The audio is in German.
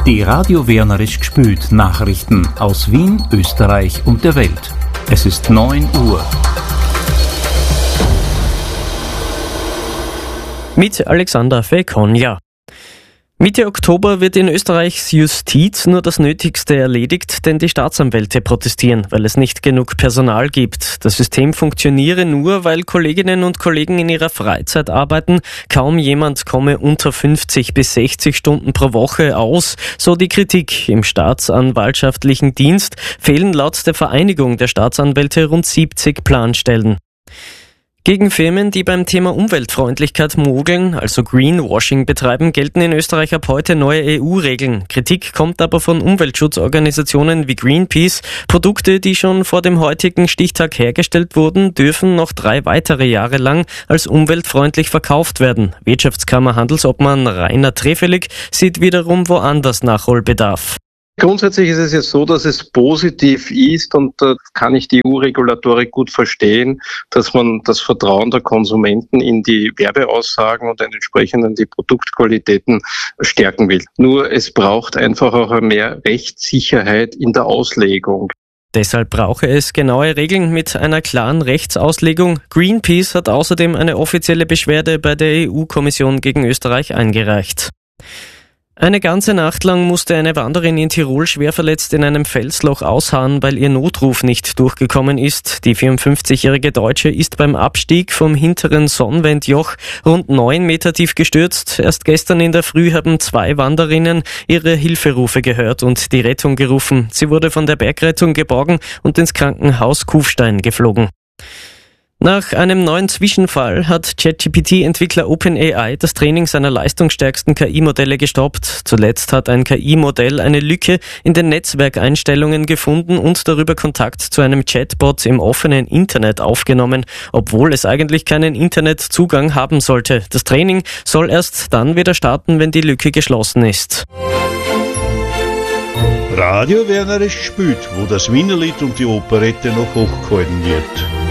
Die Radio Wernerisch gspült Nachrichten aus Wien, Österreich und der Welt. Es ist 9 Uhr. Mit Alexander Fekonja. Mitte Oktober wird in Österreichs Justiz nur das Nötigste erledigt, denn die Staatsanwälte protestieren, weil es nicht genug Personal gibt. Das System funktioniere nur, weil Kolleginnen und Kollegen in ihrer Freizeit arbeiten. Kaum jemand komme unter 50 bis 60 Stunden pro Woche aus. So die Kritik. Im staatsanwaltschaftlichen Dienst fehlen laut der Vereinigung der Staatsanwälte rund 70 Planstellen. Gegen Firmen, die beim Thema Umweltfreundlichkeit mogeln, also Greenwashing betreiben, gelten in Österreich ab heute neue EU-Regeln. Kritik kommt aber von Umweltschutzorganisationen wie Greenpeace. Produkte, die schon vor dem heutigen Stichtag hergestellt wurden, dürfen noch 3 weitere Jahre lang als umweltfreundlich verkauft werden. Wirtschaftskammer Handelsobmann Rainer Trefelig sieht wiederum woanders Nachholbedarf. Grundsätzlich ist es ja so, dass es positiv ist und da kann ich die EU-Regulatorik gut verstehen, dass man das Vertrauen der Konsumenten in die Werbeaussagen und entsprechend die Produktqualitäten stärken will. Nur es braucht einfach auch mehr Rechtssicherheit in der Auslegung. Deshalb brauche es genaue Regeln mit einer klaren Rechtsauslegung. Greenpeace hat außerdem eine offizielle Beschwerde bei der EU-Kommission gegen Österreich eingereicht. Eine ganze Nacht lang musste eine Wanderin in Tirol schwer verletzt in einem Felsloch ausharren, weil ihr Notruf nicht durchgekommen ist. Die 54-jährige Deutsche ist beim Abstieg vom hinteren Sonnwendjoch rund 9 Meter tief gestürzt. Erst gestern in der Früh haben 2 Wanderinnen ihre Hilferufe gehört und die Rettung gerufen. Sie wurde von der Bergrettung geborgen und ins Krankenhaus Kufstein geflogen. Nach einem neuen Zwischenfall hat ChatGPT-Entwickler OpenAI das Training seiner leistungsstärksten KI-Modelle gestoppt. Zuletzt hat ein KI-Modell eine Lücke in den Netzwerkeinstellungen gefunden und darüber Kontakt zu einem Chatbot im offenen Internet aufgenommen, obwohl es eigentlich keinen Internetzugang haben sollte. Das Training soll erst dann wieder starten, wenn die Lücke geschlossen ist. Radio Wernerisch gspült, wo das Wienerlied und die Operette noch hochgehalten wird.